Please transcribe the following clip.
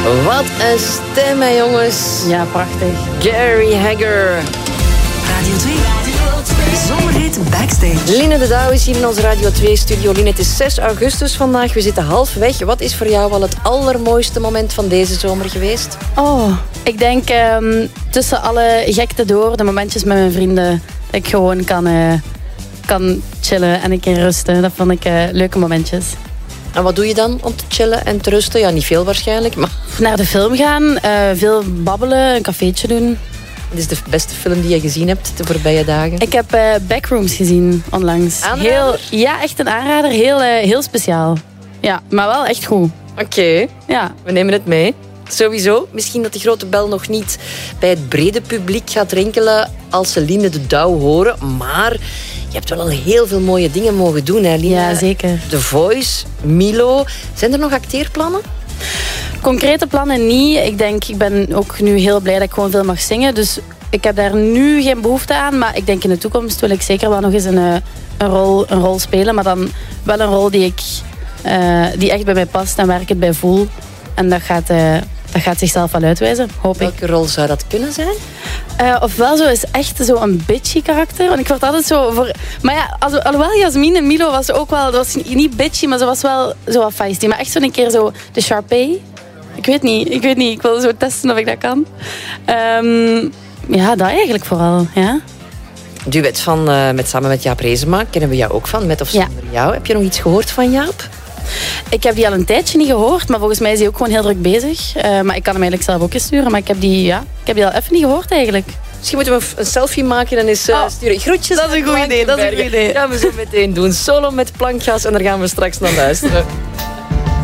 Wat een stem, hè, jongens. Ja, prachtig. Gary Hagger. Radio 2. Zomerhit Backstage. Line de Douw is hier in onze Radio 2-studio. Line, het is 6 augustus vandaag. We zitten halfweg. Wat is voor jou wel het allermooiste moment van deze zomer geweest? Oh, ik denk tussen alle gekte door, de momentjes met mijn vrienden, dat ik gewoon kan chillen en een keer rusten. Dat vond ik leuke momentjes. En wat doe je dan om te chillen en te rusten? Ja, niet veel waarschijnlijk, maar... Naar de film gaan, veel babbelen, een cafeetje doen. Wat is de beste film die je gezien hebt de voorbije dagen? Ik heb Backrooms gezien onlangs. Aanrader? Ja, echt een aanrader. Heel speciaal. Ja, maar wel echt goed. Oké, Ja. we nemen het mee. Sowieso. Misschien dat de grote bel nog niet bij het brede publiek gaat rinkelen als ze Line de Douw horen. Maar je hebt wel al heel veel mooie dingen mogen doen, hè, Line? Ja, zeker. The Voice, Milo. Zijn er nog acteerplannen? Concrete plannen niet. Ik ben ook nu heel blij dat ik gewoon veel mag zingen. Dus ik heb daar nu geen behoefte aan. Maar ik denk in de toekomst wil ik zeker wel nog eens een rol spelen. Maar dan wel een rol die echt bij mij past en waar ik het bij voel. En dat gaat zichzelf wel uitwijzen, hoop ik. Welke rol zou dat kunnen zijn? Ofwel zo is echt zo'n bitchy karakter. Want ik word altijd zo voor... Maar ja, alhoewel Jasmine en Milo was ook wel... Dat was niet bitchy, maar ze was wel zo wat feisty. Maar echt zo'n keer zo de Sharpay. Ik weet niet. Ik wil zo testen of ik dat kan. Ja, dat eigenlijk vooral, ja. Duet samen met Jaap Reesema. Kennen we jou ook van, met of zonder jou. Heb je nog iets gehoord van Jaap? Ik heb die al een tijdje niet gehoord, maar volgens mij is hij ook gewoon heel druk bezig. Maar ik kan hem eigenlijk zelf ook eens sturen, maar ik heb die al even niet gehoord eigenlijk. Misschien moeten we een selfie maken en eens sturen. Groetjes. Dat is een goed idee. Dat gaan we zo meteen doen. Solo met Plankgas en daar gaan we straks naar luisteren.